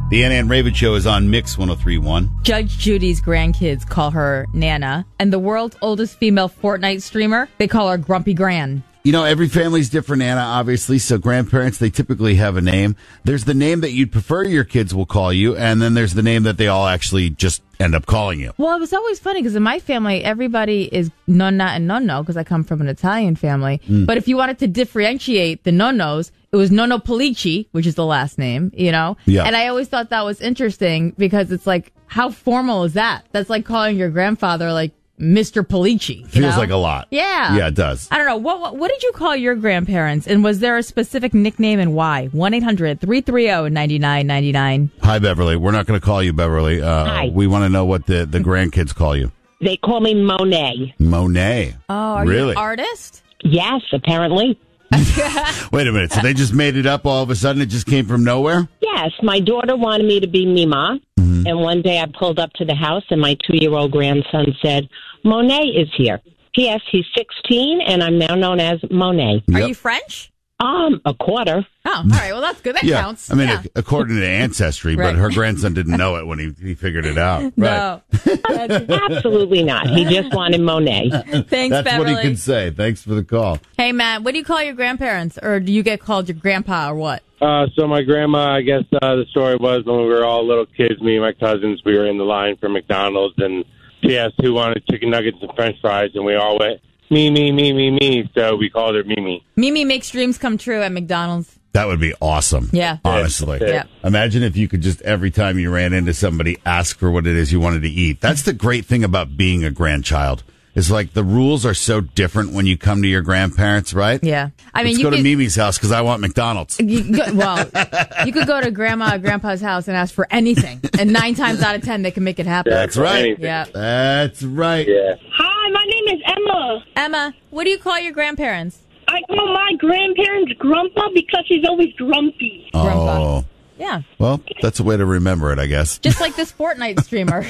The Anna and Raven Show is on Mix 103.1. Judge Judy's grandkids call her Nana, and the world's oldest female Fortnite streamer, they call her Grumpy Gran. You know, every family's different, Anna, obviously, so grandparents, they typically have a name. There's the name that you'd prefer your kids will call you, and then there's the name that they all actually just end up calling you. Well, it was always funny because in my family, everybody is nonna and nonno because I come from an Italian family. But if you wanted to differentiate the nonnos, it was Nonno Polici, which is the last name, you know? Yeah. And I always thought that was interesting because it's like, how formal is that? That's like calling your grandfather like Mr. Polici. Feels like a lot. Yeah. Yeah, it does. I don't know. What did you call your grandparents? And was there a specific nickname and why? 1-800-330-9999. Hi, Beverly. We're not going to call you Beverly. Hi. We want to know what the grandkids call you. They call me Monet. Monet. Oh, are really? you an artist? Yes, apparently. Wait a minute. So they just made it up all of a sudden? It just came from nowhere? Yes, my daughter wanted me to be Mima. Mm-hmm. And one day I pulled up to the house and my 2-year-old grandson said, Monet is here. Yes, he's 16 and I'm now known as Monet. Are Yep. you French? A quarter. Oh, all right. Well, that's good. That Yeah. counts. I mean, Yeah. according to Ancestry, Right. but her grandson didn't know it when he figured it out. No. Absolutely not. He just wanted Monet. Thanks, That's Beverly. what he can say. Thanks for the call. Hey, Matt, what do you call your grandparents? Or do you get called your grandpa or what? So my grandma, I guess the story was when we were all little kids, me and my cousins, we were in the line for McDonald's, and she asked who wanted chicken nuggets and french fries, and we all went, me, so we called her Mimi. Mimi makes dreams come true at McDonald's. That would be awesome. Yeah. Honestly. Yeah. Imagine if you could just, every time you ran into somebody, ask for what it is you wanted to eat. That's the great thing about being a grandchild. It's like the rules are so different when you come to your grandparents, right? Yeah. I mean, Let's go to Mimi's house because I want McDonald's. You could go to grandma or grandpa's house and ask for anything. And 9 times out of 10, they can make it happen. That's right. Anything. Yeah. That's right. Yeah. Hi, my name is Emma. Emma, what do you call your grandparents? I call my grandparents Grandpa because he's always grumpy. Oh. Yeah. Well, that's a way to remember it, I guess. Just like this Fortnite streamer.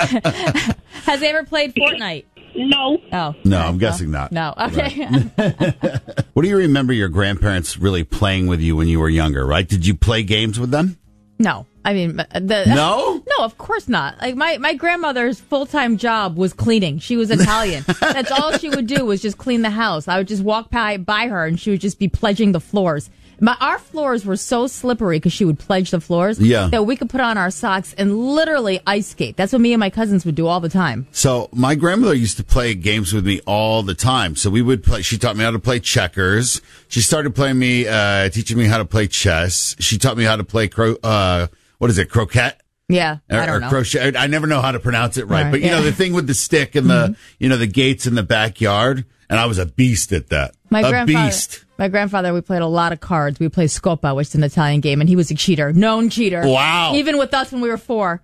Has he ever played Fortnite? No. Oh. No, I'm guessing not. No. Okay. What do you remember your grandparents really playing with you when you were younger, right? Did you play games with them? No. I mean, No? No, of course not. Like my grandmother's full-time job was cleaning. She was Italian. That's all she would do was just clean the house. I would just walk by her and she would just be pledging the floors. Our floors were so slippery because she would pledge the floors that we could put on our socks and literally ice skate. That's what me and my cousins would do all the time. So my grandmother used to play games with me all the time. So we would play. She taught me how to play checkers. She started teaching me how to play chess. She taught me how to play croquet? Yeah, I don't know. Crochet. I never know how to pronounce it right. But you know the thing with the stick and the gates in the backyard. And I was a beast at that. Beast. My grandfather, we played a lot of cards. We played Scopa, which is an Italian game, and he was a cheater. Known cheater. Wow. Even with us when we were 4.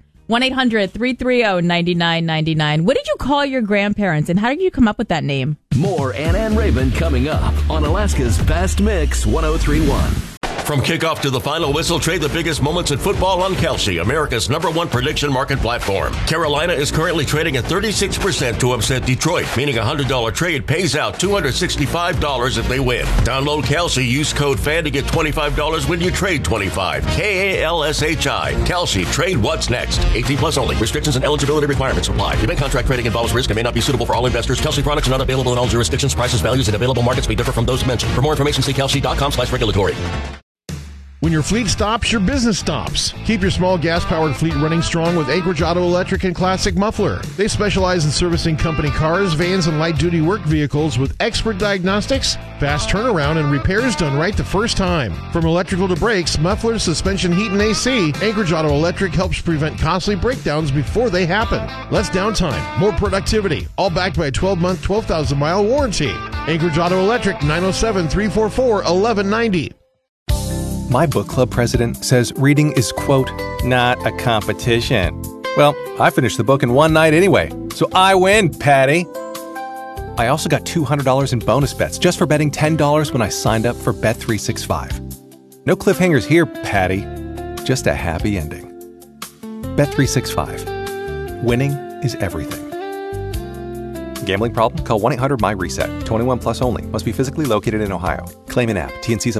1-800-330-9999. What did you call your grandparents, and how did you come up with that name? More Anna and Raven coming up on Alaska's Best Mix 103.1. From kickoff to the final whistle, trade the biggest moments in football on Kalshi, America's #1 prediction market platform. Carolina is currently trading at 36% to upset Detroit, meaning a $100 trade pays out $265 if they win. Download Kalshi, use code FAN to get $25 when you trade $25. KALSHI. Kalshi, trade what's next. 18 plus only. Restrictions and eligibility requirements apply. Event contract trading involves risk and may not be suitable for all investors. Kalshi products are not available in all jurisdictions. Prices, values, and available markets may differ from those mentioned. For more information, see kalshi.com/regulatory. When your fleet stops, your business stops. Keep your small gas-powered fleet running strong with Anchorage Auto Electric and Classic Muffler. They specialize in servicing company cars, vans, and light-duty work vehicles with expert diagnostics, fast turnaround, and repairs done right the first time. From electrical to brakes, mufflers, suspension, heat, and AC, Anchorage Auto Electric helps prevent costly breakdowns before they happen. Less downtime, more productivity, all backed by a 12-month, 12,000-mile warranty. Anchorage Auto Electric, 907-344-1190. My book club president says reading is, quote, not a competition. Well, I finished the book in one night anyway, so I win, Patty. I also got $200 in bonus bets just for betting $10 when I signed up for Bet365. No cliffhangers here, Patty. Just a happy ending. Bet365. Winning is everything. Gambling problem? Call 1-800-MY-RESET. 21 plus only. Must be physically located in Ohio. Claim in app. T&C's